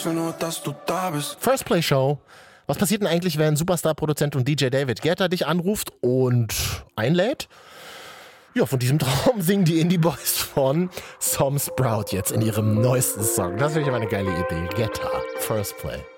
will nur, dass du da bist. First Play Show. Was passiert denn eigentlich, wenn Superstar-Produzent und DJ David Guetta dich anruft und einlädt? Ja, von diesem Traum singen die Indie Boys von Some Sprout jetzt in ihrem neuesten Song. Das ist wirklich eine geile Idee. Guetta, First Play.